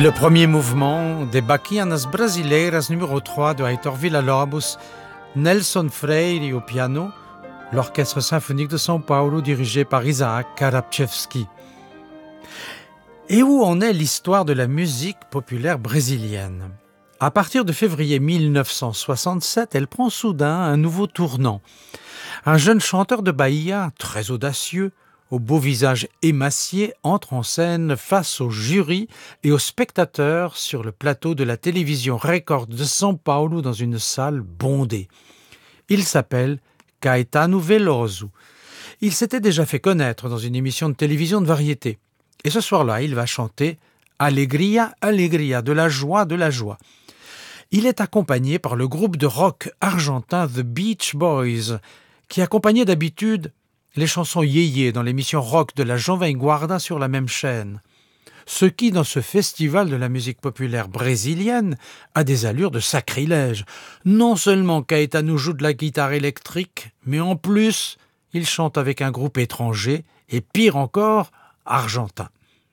Le premier mouvement des Baquianas Brasileiras numéro 3 de Heitor Villa-Lobos, Nelson Freire au piano, l'Orchestre symphonique de São Paulo dirigé par Isaac Karapczewski. Et où en est l'histoire de la musique populaire brésilienne ? À partir de février 1967, elle prend soudain un nouveau tournant. Un jeune chanteur de Bahia, très audacieux, au beau visage émacié, entre en scène face au jury et aux spectateurs sur le plateau de la télévision Record de São Paulo dans une salle bondée. Il s'appelle Caetano Veloso. Il s'était déjà fait connaître dans une émission de télévision de variété. Et ce soir-là, il va chanter « Alegria, Alegria », de la joie, de la joie. Il est accompagné par le groupe de rock argentin The Beach Boys, qui accompagnait d'habitude les chansons yéyé dans l'émission rock de la Jovem Guarda sur la même chaîne. Ce qui, dans ce festival de la musique populaire brésilienne, a des allures de sacrilège. Non seulement Caetano joue de la guitare électrique, mais en plus, il chante avec un groupe étranger, et pire encore, argentin.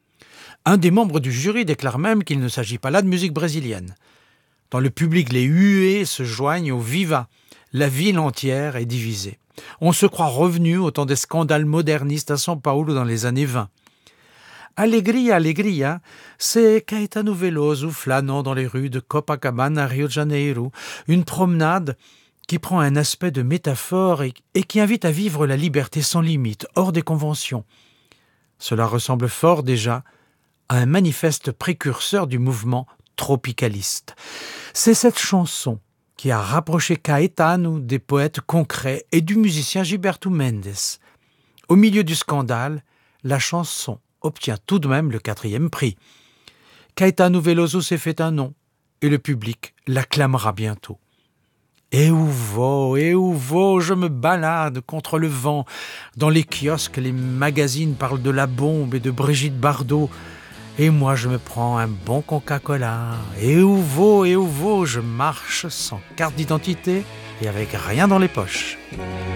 Un des membres du jury déclare même qu'il ne s'agit pas là de musique brésilienne. Dans le public, les huées se joignent au viva. La ville entière est divisée. On se croit revenu au temps des scandales modernistes à São Paulo dans les années 20. Alegria, Alegria, c'est Caetano Veloso flânant dans les rues de Copacabana à Rio de Janeiro, une promenade qui prend un aspect de métaphore et qui invite à vivre la liberté sans limite, hors des conventions. Cela ressemble fort déjà à un manifeste précurseur du mouvement tropicaliste. C'est cette chanson qui a rapproché Caetano des poètes concrets et du musicien Gilberto Mendes. Au milieu du scandale, la chanson obtient tout de même le 4e prix. Caetano Veloso s'est fait un nom et le public l'acclamera bientôt. Et où vaut, je me balade contre le vent. Dans les kiosques, les magazines parlent de la bombe et de Brigitte Bardot. Et moi, je me prends un bon Coca-Cola. Et où vaut, je marche sans carte d'identité et avec rien dans les poches.